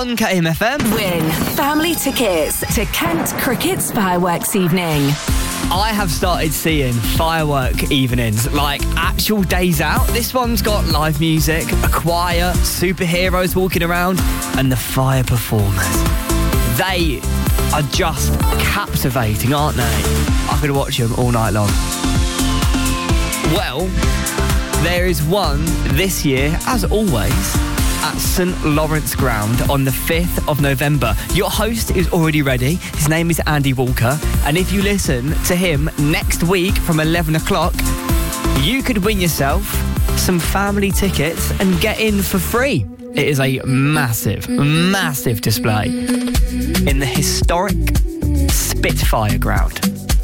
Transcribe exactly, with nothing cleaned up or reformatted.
Punk at M F M. Win family tickets to Kent Cricket's fireworks evening. I have started seeing firework evenings, like actual days out. This one's got live music, a choir, superheroes walking around, and the fire performers. They are just captivating, aren't they? I could watch them all night long. Well, there is one this year, as always, at St Lawrence Ground on the fifth of November. Your host is already ready. His name is Andy Walker. And if you listen to him next week from eleven o'clock, you could win yourself some family tickets and get in for free. It is a massive, massive display in the historic Spitfire Ground.